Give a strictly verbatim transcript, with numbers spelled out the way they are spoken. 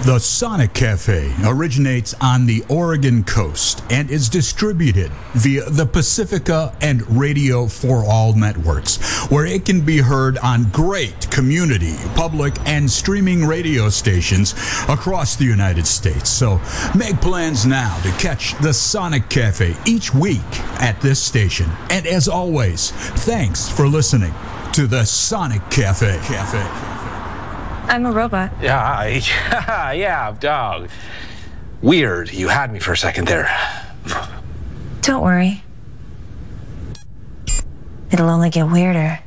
The Sonic Cafe originates on the Oregon coast and is distributed via the Pacifica and Radio for All networks, where it can be heard on great community, public, and streaming radio stations across the United States. So make plans now to catch the Sonic Cafe each week at this station. And as always, thanks for listening to the Sonic Cafe. Cafe. I'm a robot. Yeah, yeah, yeah, dog. Weird. You had me for a second there. Don't worry. It'll only get weirder.